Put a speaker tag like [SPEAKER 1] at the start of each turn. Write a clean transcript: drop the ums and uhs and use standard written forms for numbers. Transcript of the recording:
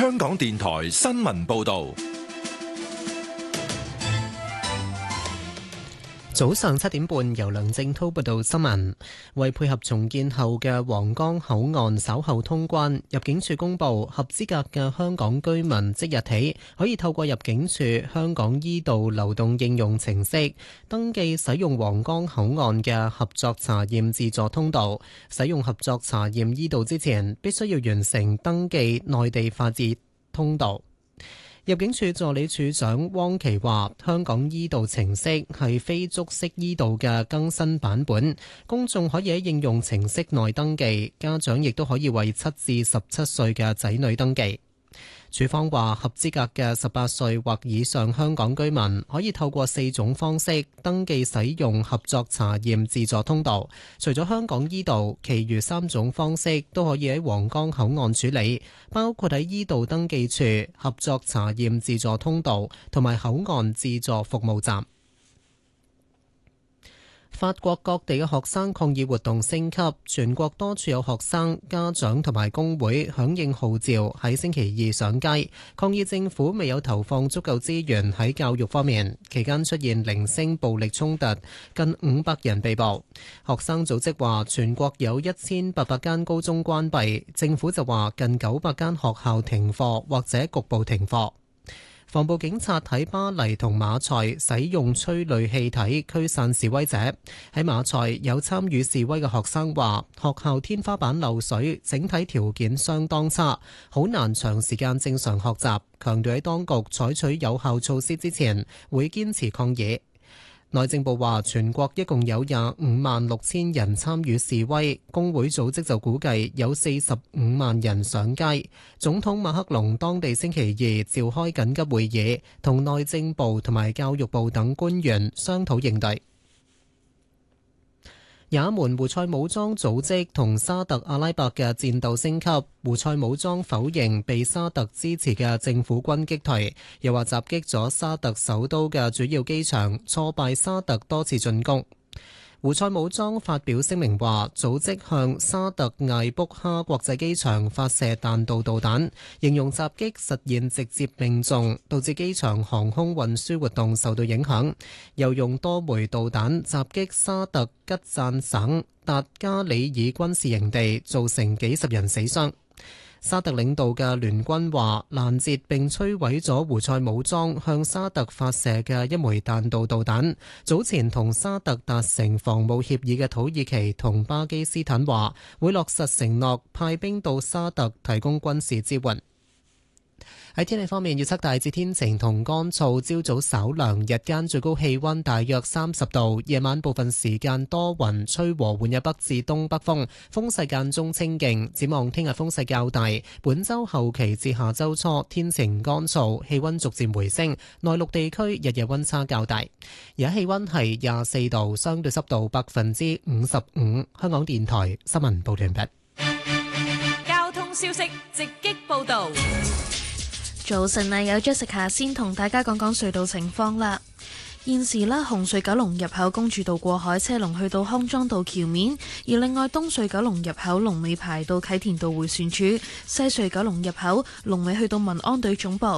[SPEAKER 1] 香港電台新聞報道。
[SPEAKER 2] 早上7點半，由梁正滔報道新聞。為配合重建後嘅皇崗口岸稍後通關，入境處公布合資格嘅香港居民即日起可以透過入境處香港依道流動應用程式登記使用皇崗口岸嘅合作查驗自助通道。使用合作查驗依道之前，必須要完成登記內地法治通道。入境處助理處長汪琪話：香港依道程式係非觸式依道嘅更新版本，公眾可以喺應用程式內登記，家長亦都可以為7至17歲嘅仔女登記。署方話，合資格嘅18歲或以上香港居民可以透過4種方式登記使用合作查驗自助通道。除咗香港依道，其餘3種方式都可以喺皇崗口岸處理，包括喺依道登記處、合作查驗自助通道同埋口岸自助服務站。法國各地嘅學生抗議活動升級，全國多處有學生、家長同埋工會響應號召，喺星期二上街抗議政府未有投放足夠資源喺教育方面。期間出現零星暴力衝突，近500人被捕。學生組織話，全國有1800間高中關閉，政府就話近900間學校停課或者局部停課。防暴警察喺巴黎同馬賽使用催淚氣體驅散示威者。喺馬賽有參與示威嘅學生話，學校天花板漏水，整體條件相當差，好難長時間正常學習。強調喺當局採取有效措施之前，會堅持抗議。內政部話，全國一共有256000人參與示威，工會組織就估計有45萬人上街。總統馬克龍當地星期二召開緊急會議，同內政部同埋教育部等官員商討應對。也門胡塞武裝組織同沙特阿拉伯嘅戰鬥升級，胡塞武裝否認被沙特支持嘅政府軍擊退，又話襲擊咗沙特首都嘅主要機場，挫敗沙特多次進攻。胡塞武裝發表聲明話，組織向沙特艾卜哈國際機場發射彈道導彈，形容襲擊實現直接命中，導致機場航空運輸活動受到影響。又用多枚導彈襲擊沙特吉贊省達加里爾軍事營地，造成幾十人死傷。沙特領導嘅聯軍話，攔截並摧毀咗胡塞武裝向沙特發射嘅1枚彈道導彈。早前同沙特達成防務協議嘅土耳其同巴基斯坦話，會落實承諾派兵到沙特提供軍事支援。喺天氣方面，預測大致天晴同乾燥，朝早稍涼，日間最高氣溫大約30度，夜晚部分時間多雲，吹和緩嘅北至東北風，風勢間中清勁。展望聽日風勢較大，本周後期至下周初天晴乾燥，氣溫逐漸回升，內陸地區日夜溫差較大。而家氣溫係24度，相對濕度55%。香港電台新聞報道完畢。
[SPEAKER 3] 交通消息直擊報道。
[SPEAKER 4] 早晨啊，有 Jessica 先同大家講講隧道情況啦。現時啦，紅隧九龍入口公主道過海車龍去到康莊道橋面，而另外東隧九龍入口龍尾排到啟田道迴旋處，西隧九龍入口龍尾去到民安隊總部。